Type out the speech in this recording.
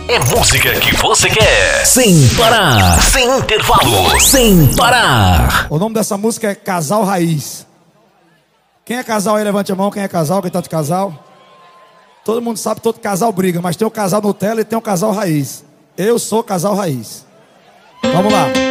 É música que você quer. Sem parar. Sem intervalo. Sem parar. O nome dessa música é Casal Raiz. Quem é casal aí, levante a mão. Quem é casal, quem tá de casal? Todo mundo sabe que todo casal briga, mas tem o casal Nutella e tem o casal Raiz. Eu sou casal Raiz. Vamos lá.